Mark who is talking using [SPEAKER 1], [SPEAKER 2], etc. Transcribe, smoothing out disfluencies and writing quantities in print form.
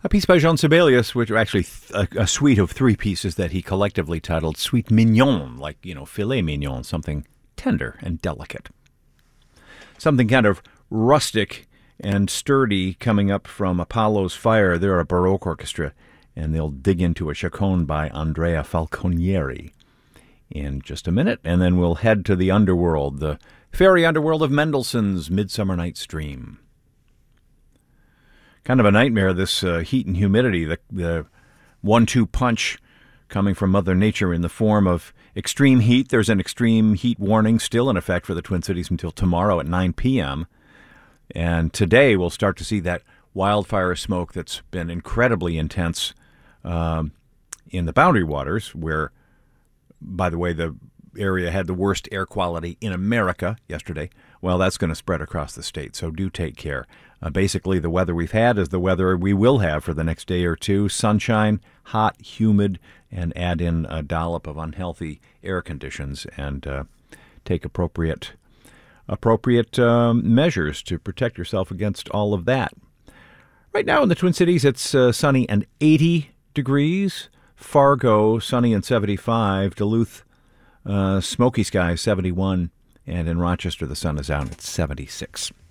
[SPEAKER 1] A piece by Jean Sibelius, which are actually a suite of three pieces that he collectively titled Suite Mignon, like, filet mignon, something tender and delicate. Something kind of rustic and sturdy coming up from Apollo's Fire. They're a Baroque orchestra, and they'll dig into a chaconne by Andrea Falconieri in just a minute, and then we'll head to the underworld, the fairy underworld of Mendelssohn's Midsummer Night's Dream. Kind of a nightmare, this heat and humidity, the 1-2 punch coming from Mother Nature in the form of extreme heat. There's an extreme heat warning still in effect for the Twin Cities until tomorrow at 9 p.m., and today we'll start to see that wildfire smoke that's been incredibly intense in the Boundary Waters, where, by the way, the area had the worst air quality in America yesterday. Well, that's going to spread across the state, so do take care. Basically, the weather we've had is the weather we will have for the next day or two. Sunshine, hot, humid, and add in a dollop of unhealthy air conditions and take appropriate measures to protect yourself against all of that. Right now in the Twin Cities, it's sunny and 80 degrees. Fargo, sunny and 75. Duluth, smoky skies, 71. And in Rochester, the sun is out at 76.